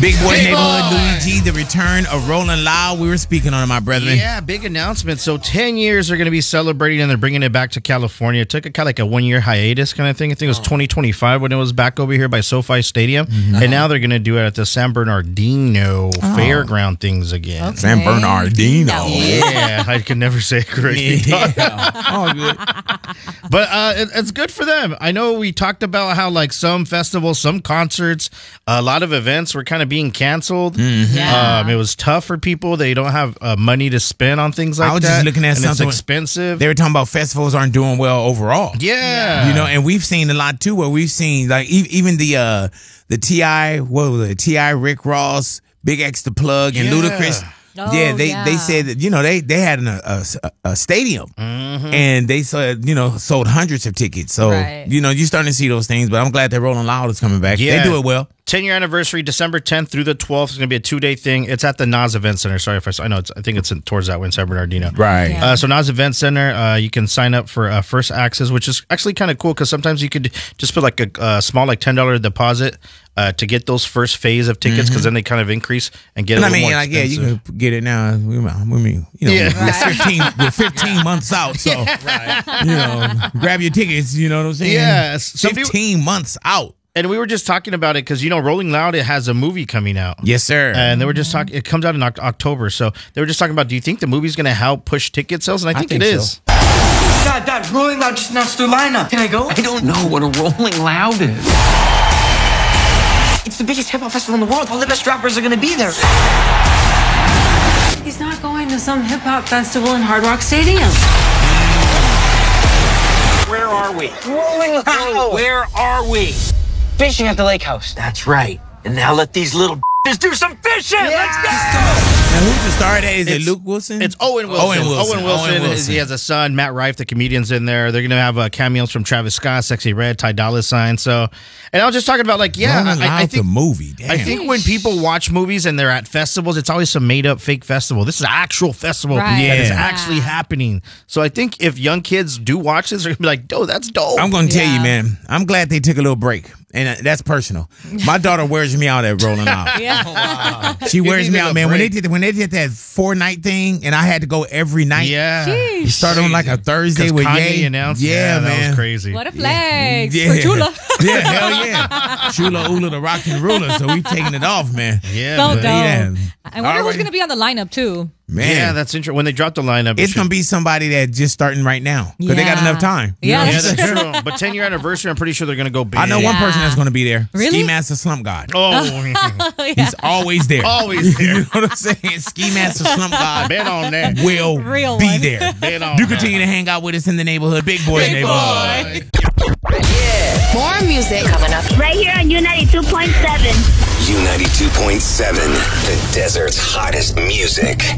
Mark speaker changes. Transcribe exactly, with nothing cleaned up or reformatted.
Speaker 1: Big Boy
Speaker 2: Big
Speaker 1: Neighborhood,
Speaker 2: Boy.
Speaker 1: Louis G, the return of Rolling Loud. We were speaking on it, my brethren.
Speaker 2: Yeah, big announcement. So ten years they're going to be celebrating, and they're bringing it back to California. It took a kind of like a one-year hiatus kind of thing. I think it was twenty twenty-five when it was back over here by SoFi Stadium.
Speaker 1: Mm-hmm.
Speaker 2: And now they're going to do it at the San Bernardino Fairground things again.
Speaker 3: Okay.
Speaker 1: San Bernardino.
Speaker 2: Yeah, I can never say it correctly.
Speaker 1: Yeah. All good.
Speaker 2: But uh, it, it's good for them. I know we talked about how like some festivals, some concerts, a lot of events were kind of being canceled.
Speaker 3: Yeah.
Speaker 2: Um, it was tough for people. They don't have uh, money to spend on things like that.
Speaker 1: I was just looking at
Speaker 2: and
Speaker 1: something.
Speaker 2: It's expensive.
Speaker 1: They were talking about festivals aren't doing well overall.
Speaker 2: Yeah.
Speaker 1: You know, and we've seen a lot too, where we've seen like e- even the uh the T I what was it T I Rick Ross, Big X the Plug, and
Speaker 2: Yeah.
Speaker 1: Ludacris.
Speaker 3: Oh,
Speaker 1: yeah, they
Speaker 3: yeah.
Speaker 1: they said that you know they they had an, a, a a stadium and they sold you know sold hundreds of tickets. So
Speaker 3: Right.
Speaker 1: you know you're starting to see those things. But I'm glad that Rolling Loud is coming back.
Speaker 2: Yeah.
Speaker 1: They do it well.
Speaker 2: ten-year anniversary, December tenth through the twelfth. It's going to be a two-day thing. It's at the Nas Event Center. Sorry if I, I know. It's, I think it's in, towards that way in San Bernardino.
Speaker 1: Right.
Speaker 3: Yeah.
Speaker 2: Uh, so Nas Event Center, uh, you can sign up for uh, first access, which is actually kind of cool because sometimes you could just put like a, a small, like ten dollars deposit uh, to get those first phase of tickets because then they kind of increase and get
Speaker 1: And
Speaker 2: a
Speaker 1: I
Speaker 2: little
Speaker 1: mean,
Speaker 2: more
Speaker 1: like, yeah, you
Speaker 2: expensive.
Speaker 1: can get it now. We, we mean, you know,
Speaker 2: Yeah.
Speaker 1: we're, fifteen, we're fifteen months out, so you know, grab your tickets. You know what I'm saying?
Speaker 2: Yeah, some people-
Speaker 1: fifteen months out.
Speaker 2: And we were just talking about it because, you know, Rolling Loud, it has a movie coming out.
Speaker 1: Yes, sir.
Speaker 2: And they were just talking, it comes out in Oct- October. So they were just talking about, do you think the movie's going to help push ticket sales? And I think,
Speaker 1: think
Speaker 2: it
Speaker 1: so.
Speaker 2: is.
Speaker 4: Dad, Dad, Rolling Loud just announced their lineup. Can I go?
Speaker 5: I don't know what a Rolling Loud is.
Speaker 4: It's the biggest hip hop festival in the world. All the best rappers are gonna be there.
Speaker 6: He's not going to some hip hop festival in Hard Rock Stadium.
Speaker 5: Where are we?
Speaker 4: Rolling Loud.
Speaker 5: Where are we?
Speaker 4: Fishing at the lake house.
Speaker 5: That's right. And now let these little just do some fishing. Let's go.
Speaker 1: Now, who's the star today? Is it
Speaker 2: It's-
Speaker 1: Luke Wilson?
Speaker 2: It's Owen Wilson.
Speaker 1: Owen Wilson.
Speaker 2: Owen Wilson.
Speaker 1: Owen
Speaker 2: is-
Speaker 1: Wilson.
Speaker 2: He has a son, Matt Rife. The comedian's in there. They're going to have uh, cameos from Travis Scott, Sexy Red, Ty Dolla $ign. So, and I was just talking about like, yeah,
Speaker 1: Rolling
Speaker 2: I, I
Speaker 1: Loud,
Speaker 2: think
Speaker 1: the movie. Damn.
Speaker 2: I think when people watch movies and they're at festivals, it's always some made up fake festival. This is an actual festival
Speaker 3: Right.
Speaker 2: that is
Speaker 1: Yeah.
Speaker 2: actually happening. So I think if young kids do watch this, they're going to be like, oh, that's dope.
Speaker 1: I'm going to tell
Speaker 3: Yeah.
Speaker 1: you, man. I'm glad they took a little break, and uh, that's personal. My daughter wears me out at Rolling Loud.
Speaker 3: Yeah.
Speaker 1: She wears me
Speaker 2: needed
Speaker 1: out,
Speaker 2: a
Speaker 1: man. When they
Speaker 2: break.
Speaker 1: did when they did that four night thing, and I had to go every night.
Speaker 2: yeah.
Speaker 1: It started on like a Thursday
Speaker 2: 'Cause
Speaker 1: with
Speaker 2: Kanye
Speaker 1: Ye.
Speaker 2: announced.
Speaker 1: Yeah,
Speaker 2: that
Speaker 1: man.
Speaker 2: was crazy.
Speaker 3: What a flex
Speaker 1: Yeah.
Speaker 3: for Chula.
Speaker 1: Yeah, hell yeah. Chula Ula, the rock and ruler. So we taking it off, man.
Speaker 2: Yeah,
Speaker 3: So
Speaker 2: man.
Speaker 3: dope.
Speaker 1: Yeah.
Speaker 3: I wonder who's
Speaker 1: Already-
Speaker 3: going to be on the lineup too.
Speaker 1: Man.
Speaker 2: Yeah, that's interesting. When they dropped the lineup,
Speaker 1: It's going to be somebody that just starting right now because they got
Speaker 3: Yeah.
Speaker 1: enough time. You
Speaker 3: Yeah,
Speaker 1: know?
Speaker 2: Yeah,
Speaker 3: that's
Speaker 2: that's
Speaker 3: true.
Speaker 2: true. But ten year anniversary, I'm pretty sure they're going to go big.
Speaker 1: I know one
Speaker 3: Yeah.
Speaker 1: person that's going to be there.
Speaker 3: Really?
Speaker 1: Ski Master Slump God.
Speaker 2: Oh,
Speaker 1: He's always there.
Speaker 2: always
Speaker 1: You
Speaker 2: there.
Speaker 1: know what I'm saying? Ski Master Slump God
Speaker 2: Bet on that.
Speaker 1: will
Speaker 3: Real
Speaker 1: be
Speaker 3: one.
Speaker 1: there.
Speaker 2: Bet on
Speaker 1: You
Speaker 2: that.
Speaker 1: continue to hang out with us in the neighborhood. Big Boy
Speaker 3: Big
Speaker 1: neighborhood.
Speaker 3: boy.
Speaker 7: More music coming up.
Speaker 8: Right here on U ninety-two point seven.
Speaker 9: U ninety-two point seven, the desert's hottest music.